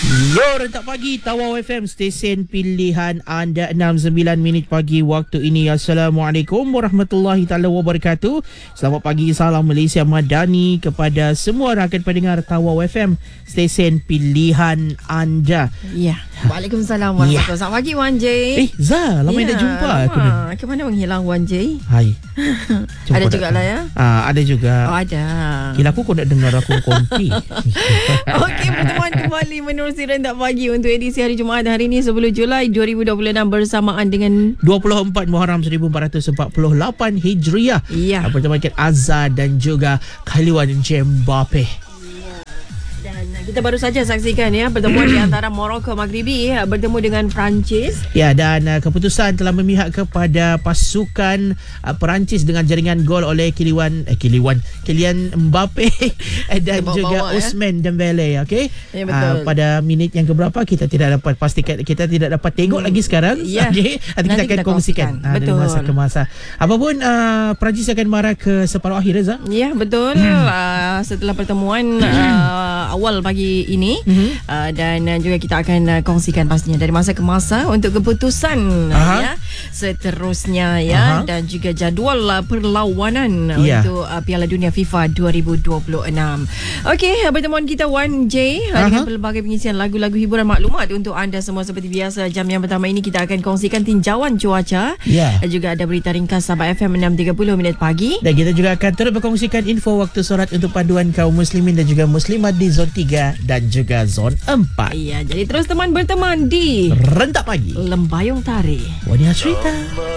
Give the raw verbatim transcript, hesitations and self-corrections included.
Yo, rentak pagi Tawau F M, stesen pilihan anda. Enam sembilan minit pagi waktu ini. Assalamualaikum warahmatullahi taala wabarakatuh. Selamat pagi, salam Malaysia Madani kepada semua rakan pendengar Tawau F M, stesen pilihan anda. Ya. Waalaikumsalam warahmatullahi wabarakatuh. Selamat pagi Wan J. Eh Zah, lama ya, dah jumpa lama. aku dah. Ke mana menghilang Wan J? Hai. Ada juga lah ya. Ah, ada juga. Oh, ada. Kira aku kau nak dengar aku konti. Okey, pertemuan kembali menerusi rentak pagi untuk edisi hari Jumaat hari ini sepuluh Julai dua ribu dua puluh enam bersamaan dengan dua puluh empat Muharram seribu empat ratus empat puluh lapan Hijriah. Ya. Pertemuan Azhar dan juga Kylian Mbappe. Kita baru saja saksikan ya pertemuan di antara Morocco Maghribi bertemu dengan Perancis. Ya, dan uh, keputusan telah memihak kepada pasukan uh, Perancis dengan jaringan gol oleh Kylian eh Kylian Kylian Mbappe dan bawa-bawa, juga ya. Ousmane Dembele, okey. Ya, betul. Uh, pada minit yang keberapa kita tidak dapat pastikan, kita tidak dapat tengok hmm. lagi sekarang. Ya. Okey, nanti, nanti kita akan kita kongsikan uh, dari masa ke masa. Apapun uh, Perancis akan marah ke separuh akhir, Reza. Ya, betul. Hmm. Uh, setelah pertemuan uh, awal pagi ini mm-hmm. uh, dan uh, juga kita akan uh, kongsikan pastinya dari masa ke masa untuk keputusan uh, ya seterusnya ya. Aha. Dan juga jadual uh, perlawanan yeah. untuk uh, Piala Dunia FIFA dua ribu dua puluh enam. Okey, uh, pertemuan kita Wan J uh, dengan pelbagai pengisian lagu-lagu hiburan maklumat untuk anda semua. Seperti biasa, jam yang pertama ini kita akan kongsikan tinjauan cuaca. Yeah. Uh, juga ada berita ringkas Sabah F M enam tiga puluh minit pagi. Dan kita juga akan terus berkongsikan info waktu solat untuk panduan kaum muslimin dan juga muslimat di zon tiga dan juga zon empat. Iya, jadi terus teman berteman di Rentak Pagi Lembayung Tarikh. Wani Hasrita.